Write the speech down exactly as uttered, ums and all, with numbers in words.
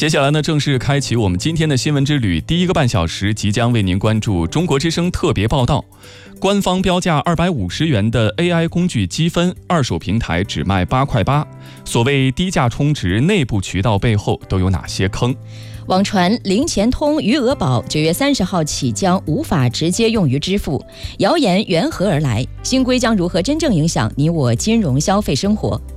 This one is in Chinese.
接下来呢，正式开启我们今天的新闻之旅。第一个半小时即将为您关注中国之声特别报道。官方标价二百五十元的 A I 工具积分，二手平台只卖八块八。所谓低价充值，内部渠道背后都有哪些坑？ 网传零钱通、余额宝九月三十号起将无法直接用于支付，谣言缘何而来？新规将如何真正影响你我金融消费生活？